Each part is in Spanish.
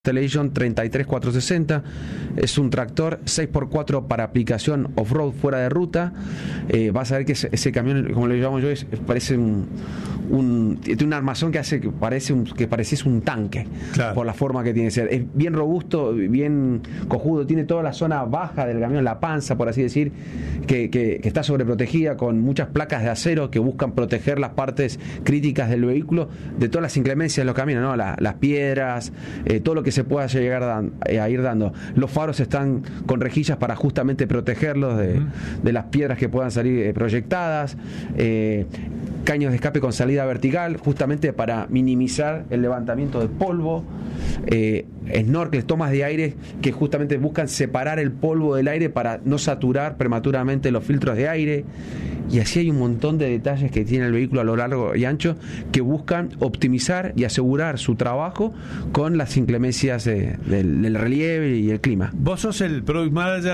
Television 33460 es un tractor 6x4 para aplicación off-road fuera de ruta. Vas a ver que ese camión, como lo llamo yo, parece tiene un armazón que hace que pareciese un tanque, claro, por la forma que tiene que ser. Es bien robusto, bien cojudo, tiene toda la zona baja del camión, la panza, por así decir, que está sobreprotegida con muchas placas de acero que buscan proteger las partes críticas del vehículo de todas las inclemencias de los camiones, ¿no? Las piedras, todo lo que se pueda llegar a ir dando. Los faros están con rejillas para justamente protegerlos de las piedras que puedan salir proyectadas. Caños de escape con salida vertical, justamente para minimizar el levantamiento de polvo. Snorkels, tomas de aire que justamente buscan separar el polvo del aire para no saturar prematuramente los filtros de aire. Y así hay un montón de detalles que tiene el vehículo a lo largo y ancho que buscan optimizar y asegurar su trabajo con las inclemencias del relieve y el clima. Vos sos el Product Manager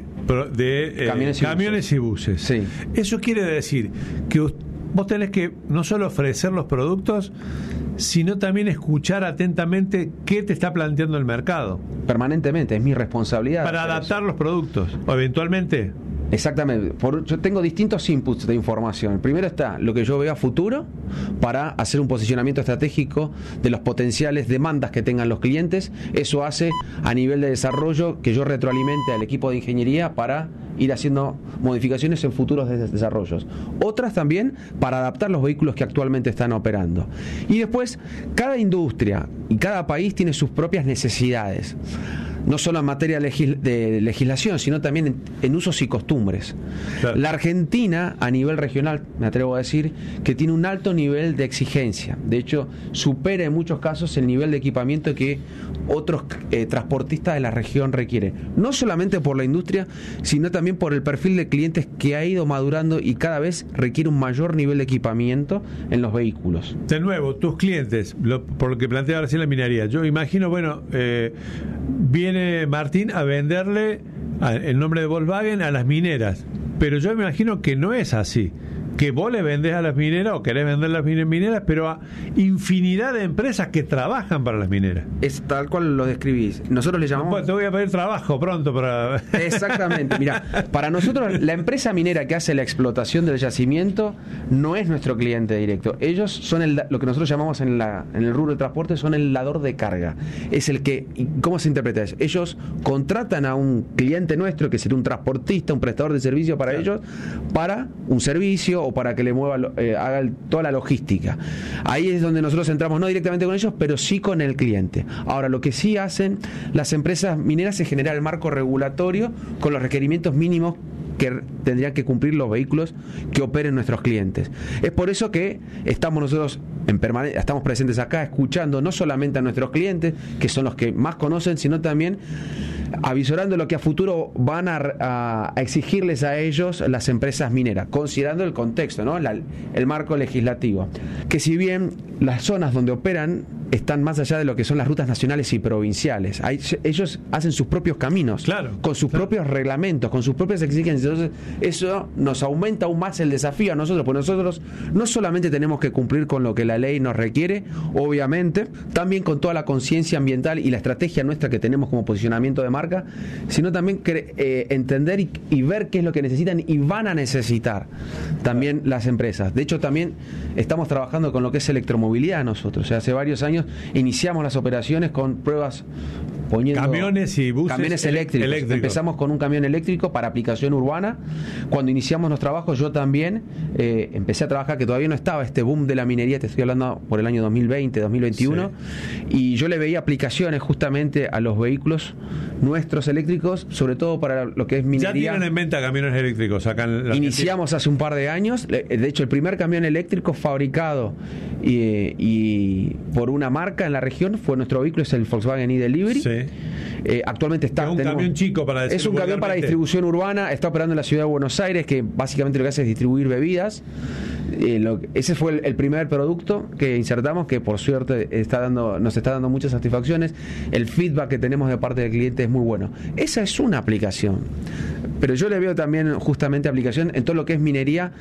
de camiones y buses. Sí. Eso quiere decir que vos tenés que no solo ofrecer los productos, sino también escuchar atentamente qué te está planteando el mercado. Permanentemente, es mi responsabilidad. Para adaptar los productos, o eventualmente. Exactamente. Yo tengo distintos inputs de información. Primero está lo que yo veo a futuro para hacer un posicionamiento estratégico de los potenciales demandas que tengan los clientes. Eso hace a nivel de desarrollo que yo retroalimente al equipo de ingeniería para ir haciendo modificaciones en futuros desarrollos. Otras también para adaptar los vehículos que actualmente están operando. Y después, cada industria y cada país tiene sus propias necesidades. No solo en materia de legislación, sino también en usos y costumbres. Claro. La Argentina, a nivel regional, me atrevo a decir, que tiene un alto nivel de exigencia. De hecho, supera en muchos casos el nivel de equipamiento que otros transportistas de la región requieren. No solamente por la industria, sino también por el perfil de clientes que ha ido madurando y cada vez requiere un mayor nivel de equipamiento en los vehículos. De nuevo, tus clientes, por lo que planteaba recién la minería, yo imagino, viene Martín a venderle el nombre de Volkswagen a las mineras, pero yo me imagino que no es así, que vos le vendés a las mineras o querés vender a las mineras, pero a infinidad de empresas que trabajan para las mineras. Es tal cual lo describís. Nosotros le llamamos... Pues te voy a pedir trabajo pronto para... Exactamente. Mira, para nosotros la empresa minera que hace la explotación del yacimiento no es nuestro cliente directo. Ellos son lo que nosotros llamamos en el rubro de transporte, son el lador de carga. Es el que... ¿Cómo se interpreta eso? Ellos contratan a un cliente nuestro, que sería un transportista, un prestador de servicio para ellos, para un servicio o para que le haga toda la logística. Ahí es donde nosotros entramos, no directamente con ellos, pero sí con el cliente. Ahora, lo que sí hacen las empresas mineras es generar el marco regulatorio con los requerimientos mínimos que tendrían que cumplir los vehículos que operen nuestros clientes. Es por eso que estamos nosotros estamos presentes acá, escuchando no solamente a nuestros clientes, que son los que más conocen, sino también avisorando lo que a futuro van a exigirles a ellos las empresas mineras, considerando el contexto, ¿no? El marco legislativo. Que si bien las zonas donde operan están más allá de lo que son las rutas nacionales y provinciales, ellos hacen sus propios caminos, claro, con sus propios reglamentos, con sus propias exigencias. Entonces, eso nos aumenta aún más el desafío a nosotros, porque nosotros no solamente tenemos que cumplir con lo que la ley nos requiere, obviamente, también con toda la conciencia ambiental y la estrategia nuestra que tenemos como posicionamiento de marca, sino también entender y ver qué es lo que necesitan y van a necesitar también las empresas. De hecho, también estamos trabajando con lo que es electromovilidad nosotros. O sea, hace varios años iniciamos las operaciones con pruebas poniendo camiones y buses, camiones eléctricos. Empezamos con un camión eléctrico para aplicación urbana. Cuando iniciamos los trabajos, yo también empecé a trabajar, que todavía no estaba este boom de la minería, te estoy hablando por el año 2020, 2021, sí. Y yo le veía aplicaciones justamente a los vehículos nuestros eléctricos, sobre todo para lo que es minería. ¿Ya tienen en venta camiones eléctricos acá en la Iniciamos hace un par de años. De hecho, el primer camión eléctrico fabricado y por una marca en la región fue nuestro vehículo, es el Volkswagen e-Delivery. Sí. Actualmente está... Es un camión chico, para decirlo. Es un camión para distribución urbana, está operando en la ciudad de Buenos Aires, que básicamente lo que hace es distribuir bebidas. Ese fue el primer producto que insertamos, que por suerte nos está dando muchas satisfacciones. El feedback que tenemos de parte del cliente es muy bueno. Esa es una aplicación, pero yo le veo también justamente aplicación en todo lo que es minería.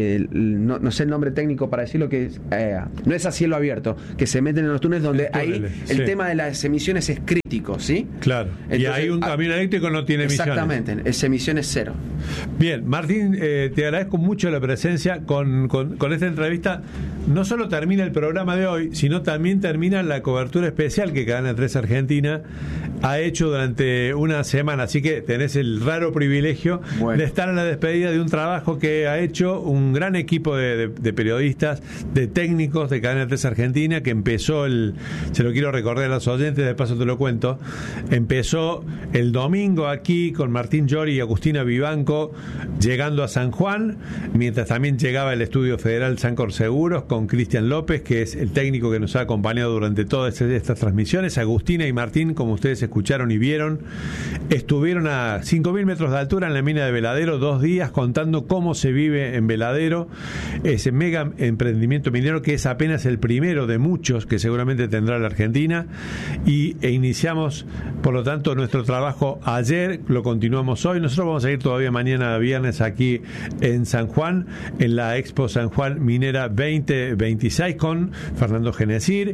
No sé el nombre técnico para decirlo, que no es a cielo abierto, que se meten en los túneles donde ahí el tema de las emisiones es crítico, ¿sí? Claro. Entonces, y ahí un camión eléctrico no tiene emisiones. Exactamente, es emisiones cero. Bien, Martín, te agradezco mucho la presencia con esta entrevista. No solo termina el programa de hoy, sino también termina la cobertura especial que Cadena 3 Argentina ha hecho durante una semana, así que tenés el raro privilegio de estar en la despedida de un trabajo que ha hecho un gran equipo de periodistas, de técnicos de Cadena 3 Argentina, que empezó se lo quiero recordar a los oyentes, de paso te lo cuento, empezó el domingo aquí con Martín Llori y Agustina Vivanco llegando a San Juan, mientras también llegaba el Estudio Federal Sancor Seguros con Cristian López, que es el técnico que nos ha acompañado durante todas estas transmisiones. Agustina y Martín, como ustedes escucharon y vieron, estuvieron a 5.000 metros de altura en la mina de Veladero 2 días contando cómo se vive en Veladero, ese mega emprendimiento minero que es apenas el primero de muchos que seguramente tendrá la Argentina, e iniciamos por lo tanto nuestro trabajo ayer, lo continuamos hoy. Nosotros vamos a ir todavía mañana viernes aquí en San Juan, en la Expo San Juan Minera 2026, con Fernando Genesir,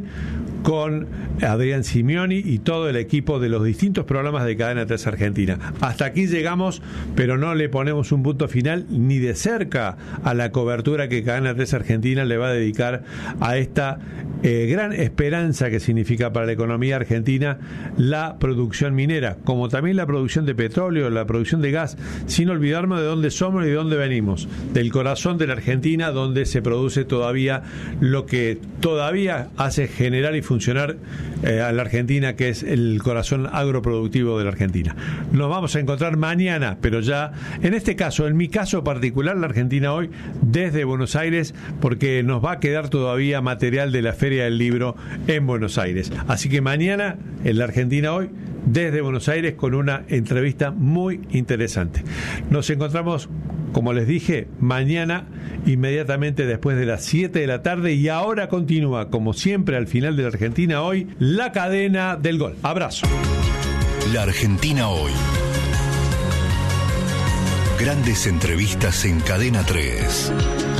con Adrián Simeoni y todo el equipo de los distintos programas de Cadena 3 Argentina. Hasta aquí llegamos, pero no le ponemos un punto final ni de cerca a la cobertura que Cadena 3 Argentina le va a dedicar a esta gran esperanza que significa para la economía argentina la producción minera, como también la producción de petróleo, la producción de gas, sin olvidarnos de dónde somos y de dónde venimos, del corazón de la Argentina, donde se produce todavía lo que todavía hace generar y funcionar a la Argentina, que es el corazón agroproductivo de la Argentina. Nos vamos a encontrar mañana, pero ya, en este caso, en mi caso particular, la Argentina hoy, desde Buenos Aires, porque nos va a quedar todavía material de la Feria del Libro en Buenos Aires. Así que mañana, en la Argentina hoy, desde Buenos Aires, con una entrevista muy interesante. Nos encontramos, como les dije, mañana, inmediatamente después de las 7 de la tarde, y ahora continúa, como siempre, al final de la Argentina hoy, la cadena del gol. Abrazo. La Argentina hoy. Grandes entrevistas en Cadena 3.